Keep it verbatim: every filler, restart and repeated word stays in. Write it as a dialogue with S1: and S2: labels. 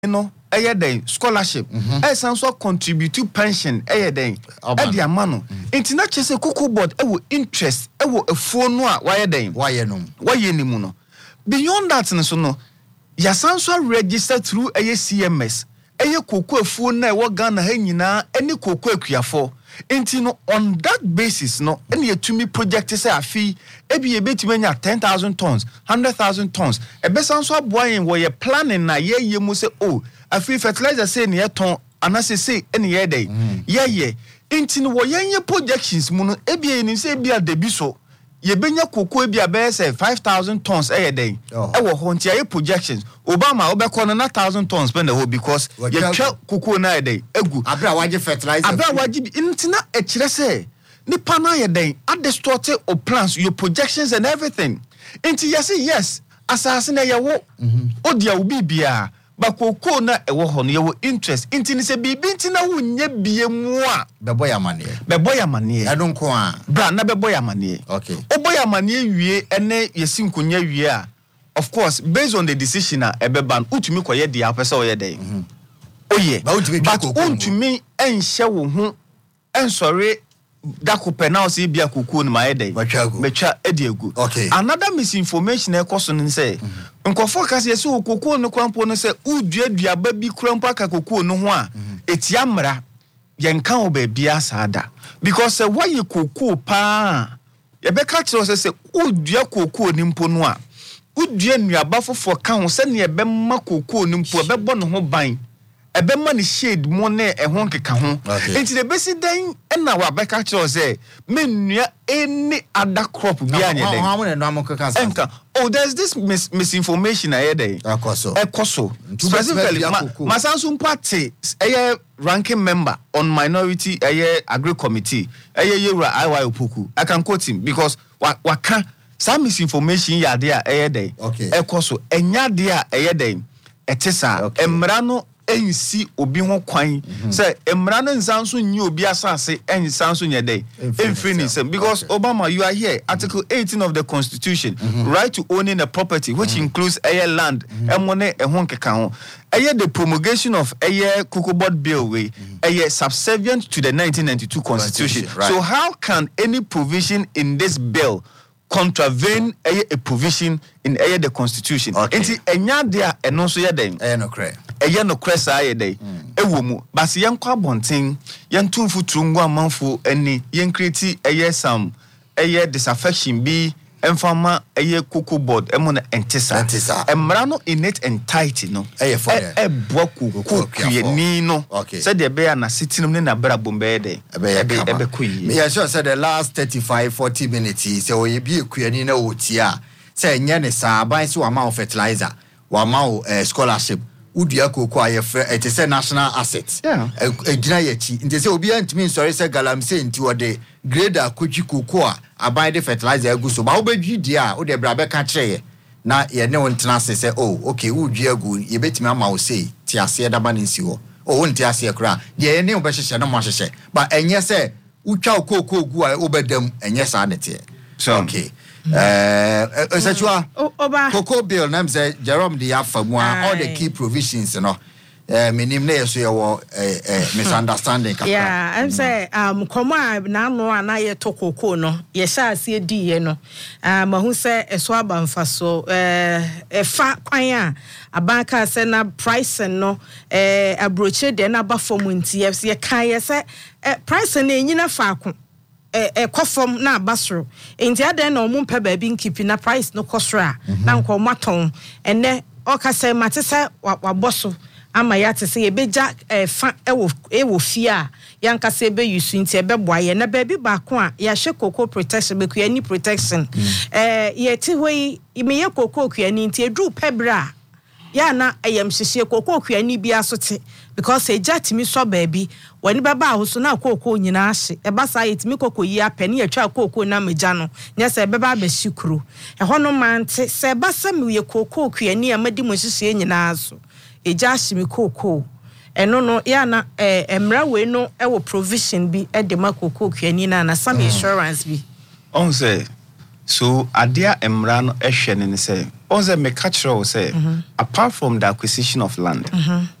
S1: no eye den scholarship e san so contribute to pension eye den e dia ma no enti na chese cocoa board e wo interest e wo afuo no a waye den
S2: waye no
S1: waye ni mu no beyond that no so no ya san so register through eye C M S eye cocoa afuo na e wo Ghana ha nyina eni cocoa akuafo enti no on that basis no eni etumi project say afi e bi ebetimi nya ten thousand tons one hundred thousand tons e be san so aboyen wo ye planning na ye ye mu say oh afi fertilizer say ne ton anase say eni ye dey ye ye enti no wo ye projections mu no e bi ni say bia de bi so ye benya cocoa bia be say five thousand tons e ye dey e wo ho nti ye projections Obama obekọ no na one thousand tons spend the whole because ye twa cocoa na ye dey egu
S2: abra waje fertilizer
S1: abra waje enti na e kire say nipa na ye dey at distort your plans your projections and everything enti yes yes asase na ye wo odia obi bia ba cocoa na e wo ho no ye wo interest enti ni se bibi enti na wo nya bie mu a
S2: bebo ya mane
S1: bebo ya mane
S2: e don ko a
S1: bra na bebo ya mane
S2: okay
S1: obo ya mane wie ene yesi nkonya wie a of course based on the decision a ebeban utumi koye dia apese oye dey oye but utumi enhye wo ho ensore dakope na o se bia kokuo no ma dey betwa ediegu another misinformation e koso no say nkofo kase yesi kokuo no kwampo no say uduadua ba bi krampo aka kokuo no ho a etia mra yenka o ba bia saada because say why kokuo pa ye be ka kire say udua kokuo ni mpo no a udua nuaba fofo ka ho se ne ebe ma kokuo ni mpo ebe bo no ho ban ebe ma ni shade mo na e ho nkeka ho enti de besi dan na wa be ka kire say menua any other crop bi anye den
S2: how many no amokeka
S1: enka oh there's this mis misinformation aye dey
S2: ekoso
S1: ekoso specifically masansu party aye ranking member on minority aye agri committee aye yewura I Y Opoku I can quote him because waka some misinformation ya there aye dey ekoso enya there aye dey etisa emra no ensi obi ho kwan say emra no nsanso nyi obi asase ensanso nye dey infinity because Obama you are here article eighteen of the constitution right to owning a property which includes air land emone ehon keka ho aye the promulgation of aye cocoa board bill we aye subservient to the nineteen ninety-two constitution so how can any provision in this bill contravene a, a provision in a, the constitution enti enya dia eno so ye den
S2: e no kre
S1: eye no kre sa ye den e wo mu bas yen kwa bonten yen tumfu trungu amanfo ani yen create eye sam eye disaffection bi enfama eye cocoa board emo na entisa emra no in it entirety no
S2: eye for
S1: e boku kuani no said the be na sitinum ne na bra bombe de ebe ebe kuyi
S2: me sure said the last thirty-five forty minutes say oye bi kuani na otia say nya ne sa ban so ama fertilizer wa ma scholarship udua cocoa ye it is a national asset ejina ye chi nte say obi antimi sorry say galamse nti wode grader kochi cocoa abai de fertilizer agu so ba obedwi dia o de bra be ka kire na ye ne wontena se say oh okay udua agu ye betimi ama wo say ti ase da ba nsi ho oh wonti ase kra ye ne obehye na mo ahye ba enye say utwa cocoa agu a obedam enye sa nete so okay eh essential cocoa bill na say Jerome de afamu all the key provisions no eh minim na yeso ye wo eh misunderstanding kaka
S3: yeah I'm say um koma na no ana ye to cocoa no ye sha ase di ye no um hu say eso aba mfaso eh e fa kwan a abanka say na price no eh abroche de na ba form nti ye kan ye say price na enyina fa ko e kofom na basro enti aden na omumpe ba bi nkipi na price no kosra na nko maton ene okase matese waboso ama ya tese ye beja fa ewo ewo fia yanka se be yusu nti e be boaye na ba bi ba ko a ya hye cocoa protection be kuya ni protection eh ye ti hoi me ye cocoa kuya ni nti edru pebra ya na ayam hyehyɛ cocoa kuya ni bia so te because e jatimi so baabi wani baba ahoso na cocoa nyina ahye e ba sa yetimi cocoa yi apani ya twa cocoa na meja no nya se beba ba hikuru e hono mante se ba sa me ye cocoa kuya ni amadi mo hyehyɛ nyina so e ja hye me cocoa eno no ya na eh emra we no e wo provision bi e de ma cocoa kuya ni na na some insurance bi
S1: on say So adia emra no ehwe ne say, on say me catch say, apart from the acquisition of land, mm-hmm.